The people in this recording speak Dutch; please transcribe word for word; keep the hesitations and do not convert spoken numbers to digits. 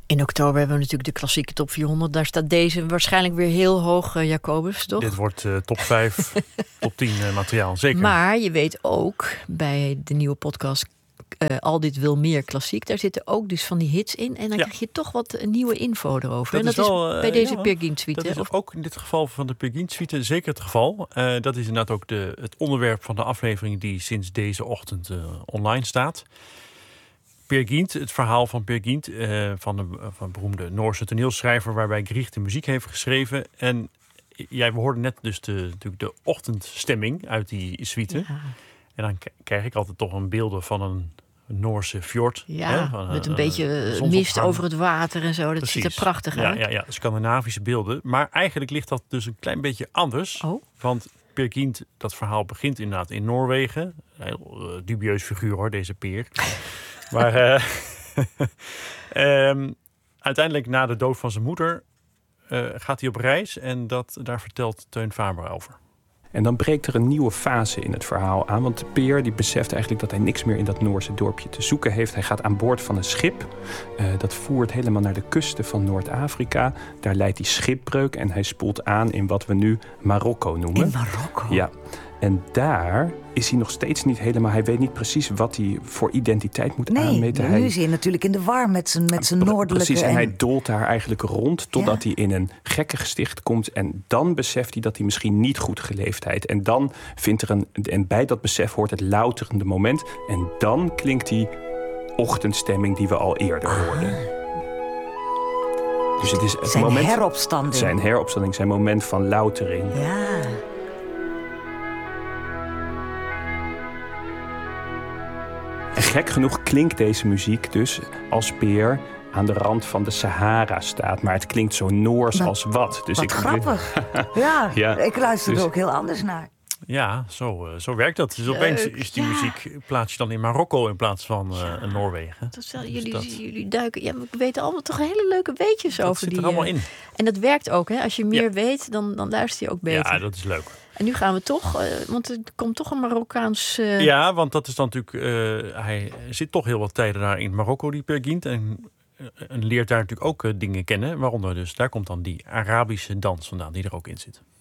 In oktober hebben we natuurlijk de klassieke top vierhonderd. Daar staat deze waarschijnlijk weer heel hoog, uh, Jacobus, toch? Dit wordt uh, top vijf, top tien uh, materiaal, zeker. Maar je weet ook, bij de nieuwe podcast uh, Al dit wil meer klassiek, daar zitten ook dus van die hits in. En dan ja. krijg je toch wat uh, nieuwe info erover. Dat en dat is, wel, is bij uh, deze ja, Peer Gynt suite. Dat is of... ook in dit geval van de Peer Gynt suite zeker het geval. Uh, dat is inderdaad ook de, het onderwerp van de aflevering die sinds deze ochtend uh, online staat. Peer Gynt, het verhaal van Peer Gynt, uh, van, de, van een beroemde Noorse toneelschrijver waarbij Grieg de muziek heeft geschreven. En ja, we hoorden net dus de, natuurlijk de ochtendstemming uit die suite. Ja. En dan k- krijg ik altijd toch een beelden van een Noorse fjord. Ja, hè, van met een, een beetje mist over het water en zo. Dat Precies. ziet er prachtig ja, uit. Ja, ja, Scandinavische beelden. Maar eigenlijk ligt dat dus een klein beetje anders. Oh. Want Peer Gynt, dat verhaal begint inderdaad in Noorwegen. Een heel uh, dubieus figuur hoor, deze Peer. Maar uh, um, uiteindelijk na de dood van zijn moeder uh, gaat hij op reis. En dat, daar vertelt Teun Faber over. En dan breekt er een nieuwe fase in het verhaal aan. Want de Peer die beseft eigenlijk dat hij niks meer in dat Noorse dorpje te zoeken heeft. Hij gaat aan boord van een schip. Uh, dat voert helemaal naar de kusten van Noord-Afrika. Daar leidt hij schipbreuk en hij spoelt aan in wat we nu Marokko noemen. In Marokko? Ja. En daar is hij nog steeds niet helemaal... Hij weet niet precies wat hij voor identiteit moet nee, aanmeten. Nee, hij... nu is hij natuurlijk in de war met zijn, met zijn noordelijke... Precies, en, en hij dolt daar eigenlijk rond... totdat ja. hij in een gekkengesticht komt. En dan beseft hij dat hij misschien niet goed geleefd heeft. En dan vindt er een... En bij dat besef hoort het louterende moment. En dan klinkt die ochtendstemming die we al eerder hoorden. Dus het is het zijn moment, heropstanding. Zijn heropstanding, zijn moment van loutering. Ja. En gek genoeg klinkt deze muziek dus als Peer aan de rand van de Sahara staat. Maar het klinkt zo Noors wat, als wat. Dus wat ik, grappig. ja, ja, ik luister dus, er ook heel anders naar. Ja, zo, uh, zo werkt dat. Dus opeens uh, is die ja. muziek plaats je dan in Marokko in plaats van uh, ja. Noorwegen. Dat is wel, dus jullie, dat... jullie duiken. Ja, we weten allemaal toch hele leuke weetjes dat over zit die. Er allemaal in. En dat werkt ook, hè? Als je meer ja. weet, dan, dan luister je ook beter. Ja, dat is leuk. En nu gaan we toch, uh, want er komt toch een Marokkaans... Uh... Ja, want dat is dan natuurlijk... Uh, hij zit toch heel wat tijden daar in Marokko, die Peer Gynt. En, uh, en leert daar natuurlijk ook uh, dingen kennen. Waaronder dus, daar komt dan die Arabische dans vandaan, die er ook in zit.